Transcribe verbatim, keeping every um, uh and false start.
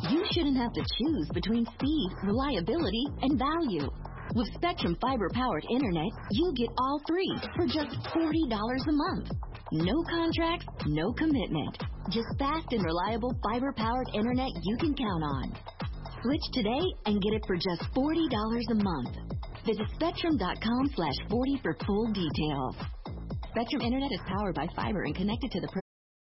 You shouldn't have to choose between speed, reliability, and value. With Spectrum fiber-powered internet, you get all three for just forty dollars a month. No contracts, no commitment. Just fast and reliable fiber-powered internet you can count on. Switch today and get it for just forty dollars a month. Visit spectrum.com slash 40 for full details. Spectrum Internet is powered by fiber and connected to the